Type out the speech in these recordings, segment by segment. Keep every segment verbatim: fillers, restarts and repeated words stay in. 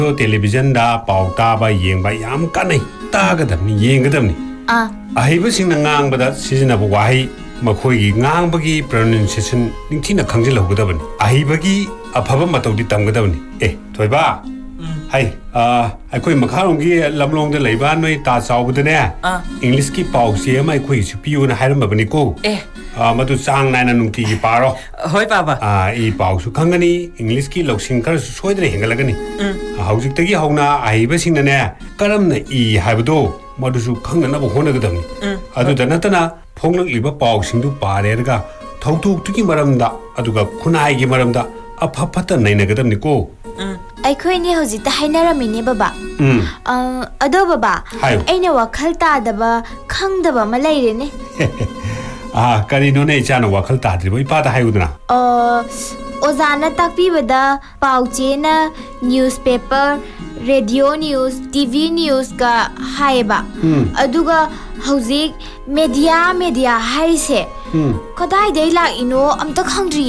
television da pau ta ba yeng ba yam kanai ta ga dam ni yeng ga dam ni a ai ba sing na ngang ba da sizina ba wai ma khoi gi ngang ba gi pronunciation ning thina khangjil ho ga da ban ai ba gi afaba matau di tam ga da ni e thoi ba hai a ai khoi makharong gi lamlong da leiba noi ta chaw bu da ne english ki pau se mai khoi su piu na hairam ba ni ko e a madu sang nai na nung ti gi paro hoi baba a i pau su khangani english ki loksing kar su soi da hengal ga ni a haujik ta gi hauna ai ba sing na ne karam na i hai ba do madu su khang na ba hona ga dam ni adu da na ta na phonglak liba pau sing du pare ga thau tu tu ki maram da adu ga khunai gi maram da apha phata nai na ga dam ni ko ai khoi ni hoji ta hainara mi ne baba um ado baba aina wakhal ta da ba khang da ba ma lai re ne a kari no ne cha no wakhal ta dri boi pa ta hai udna uh ozana takpi bada pauche na newspaper radio news tv news ka haiba aduga hauzik media media hai se kadai dei la ino amta khangri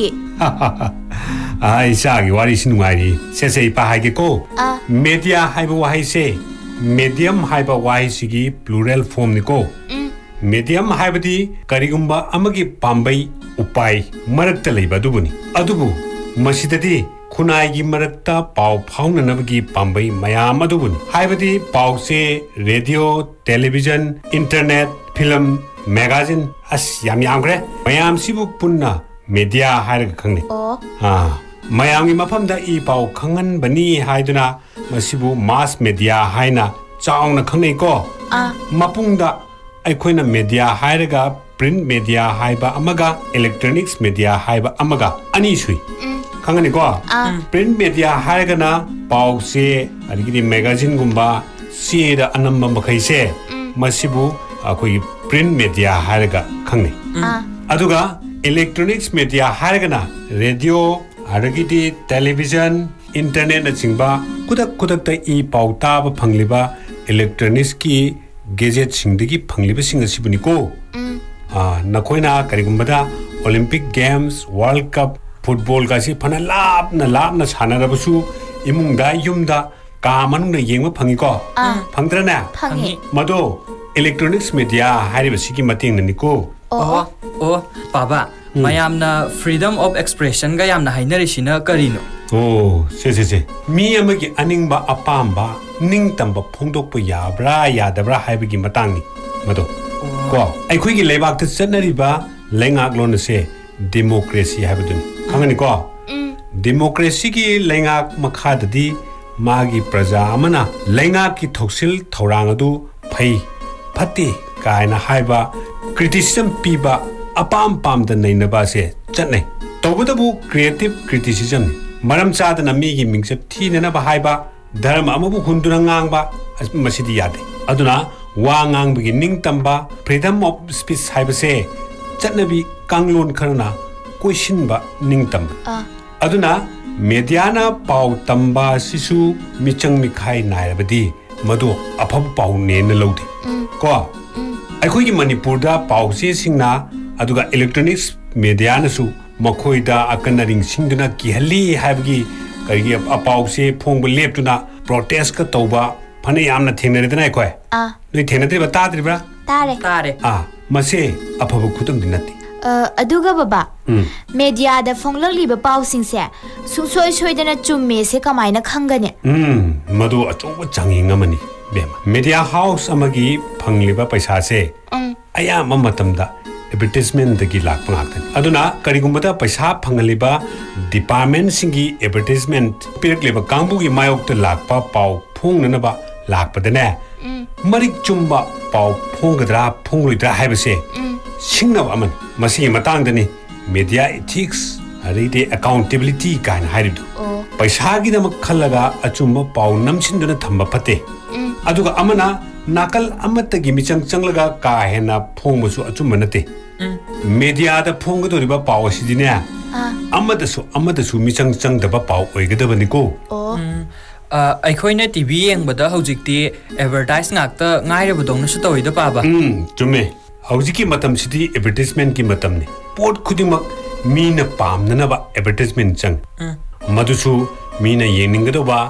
ai sa gi wari sin ngai ri se se pa hai ge ko media hai ba wai se medium hai ba wai sigi plural form ni ko medium hai badi karigumba amagi pambai upai marakta leiba dubuni adubu masidadi khunai gi marakta pau phauna nabagi pambai mayam adubuni hai badi pau se radio television internet film magazine as yam yam gre mayam sibu punna media hai ga khangni ha mayam gi mafam da i pau khangan bani haiduna masibu mass media haina chaungna khangnei ko mapung da aikoina media hairaga print media haiba amaga electronics media haiba amaga ani sui khangani ko print media hairaga na pau se arigidi magazine gumba se da anamba makhai se masibu akoi print media hairaga khangni aduga electronics media hairaga na radio arigidi television internet na chingba kudak kudak ta i pau ta ba phangliba electronics ki gadget singdagi phangliba sing asibuni ko a nakoina karigumbada olympic games world cup football ka si phana lap na lap na sana rabasu imungda yumda ka manung na yengma phangi ko phangdra na phangi mado electronics media hariba sigi mating na ni ko oh oh baba mayamna freedom of expression ga yamna hainari sina karino oh se se se mi amagi aningba apamba ning tamba phongdok pu yabra yadabra haibagi matang ni mado ko ai khoi gi leibak ta chanari ba lengak lon se democracy haibadun khangani ko democracy gi lengak makha dadi magi praja amana lengak ki thoksil thorang adu phai phati kaina haiba criticism piba apam pam da nei na ba se chatnai tobudabu creative criticism maram chadana mi gi mingse thina na ba haiba dharma amabu hunduna ngangba masidi yade aduna wa ngangbagi ningtamba freedom of speech haibase chatnabi kanglon kharna question ba ningtamba aduna media na pau tamba sisu michang mikhai nairabadi madu afab pau ne na lodi ko akhoi gi manipur da pau se singna aduga electronics media na su makhoida akanaring singduna kihali haibagi karigi apau se phongba leptuna protest ka toba phane yamna thengnare dana khoi a noi thengnare ba ta dribra tare tare a mase aphabu khutam dinati aduga baba media da phonglak liba pau sing se sungsoi soi dana chumme se kamaina khangane um madu achoba changi ngamani bema media house amagi phangliba paisa se aya mamatamda advertisement dagi lakpa ngaktan aduna karigumada paisa phangaliba department singi advertisement pirak leba kangbu gi mayok ta lakpa pau phongnana ba lakpa dane marik chumba pau phonggadra phongloidra haibase singna aman masi matang dani media ethics aride accountability kan haidu paisa gi dam khallaga achumba pau namsinduna thamba phate aduga amana nakal amatagi michang changlaga ka hena phongmusu achumba nate media da phonggadoriba pau asidine amadasu amadasu michang changdaba pau oigadabani ko ꯑꯩꯈꯣꯏꯅ T V ꯌꯦꯡꯕꯗ ꯍꯧꯖꯤꯛꯇꯤ advertise ꯉꯥꯛꯇ ꯉꯥꯏꯔꯕꯗꯧꯅꯁꯨ ꯇꯧꯋꯤꯗ ꯄꯥꯕ ꯎꯝ ꯆꯨꯝꯃꯦ ꯍꯧꯖꯤꯛꯀꯤ ꯃꯇꯝꯁꯤꯗꯤ ꯑꯦꯗꯚꯔꯇꯤꯁꯃꯦꯟꯠꯀꯤ ꯃꯇꯝꯅꯤ ꯄꯣꯠ ꯈꯨꯗꯤꯡꯃꯛ ꯃꯤꯅ ꯄꯥꯝꯅꯅꯕ ꯑꯦꯗꯚꯔꯇꯤꯁꯃꯦꯟꯠ ꯆꯪ ꯃꯗꯨꯁꯨ ꯃꯤꯅ ꯌꯦꯡꯅꯤꯡꯒꯗꯧꯕ